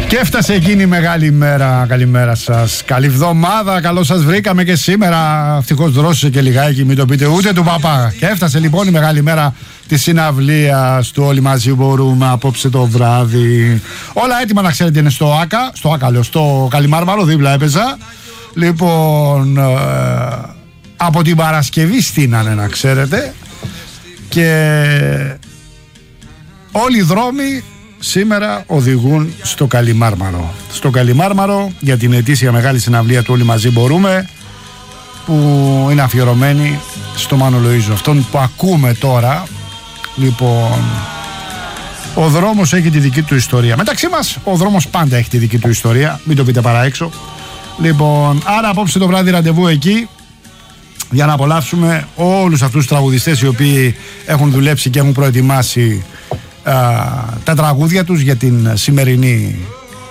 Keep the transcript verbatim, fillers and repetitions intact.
Και έφτασε εκείνη η μεγάλη μέρα. Καλημέρα σας. Καλή εβδομάδα. Καλώς σας βρήκαμε και σήμερα. Ευτυχώς δρόσησε και λιγάκι, μην το πείτε ούτε του παπά. Και έφτασε λοιπόν η μεγάλη μέρα της συναυλίας του Όλοι Μαζί Μπορούμε απόψε το βράδυ. Όλα έτοιμα να ξέρετε είναι στο ΆΚΑ. Στο ΆΚΑ λέω, στο Καλιμάρμαρο δίπλα έπαιζα. Λοιπόν, ε, από την Παρασκευή στείνανε να ξέρετε. Και όλοι οι δρόμοι σήμερα οδηγούν στο Καλιμάρμαρο. Στο Καλιμάρμαρο για την ετήσια μεγάλη συναυλία του Όλοι Μαζί Μπορούμε, που είναι αφιερωμένη στο Μάνο Λοΐζο, αυτόν που ακούμε τώρα. Λοιπόν, ο δρόμος έχει τη δική του ιστορία. Μεταξύ μας ο δρόμος πάντα έχει τη δική του ιστορία, μην το πείτε παρά έξω. Λοιπόν, άρα απόψε το βράδυ ραντεβού εκεί για να απολαύσουμε όλους αυτούς τους τραγουδιστές οι οποίοι έχουν δουλέψει και έχουν προετοιμάσει α, τα τραγούδια τους για την σημερινή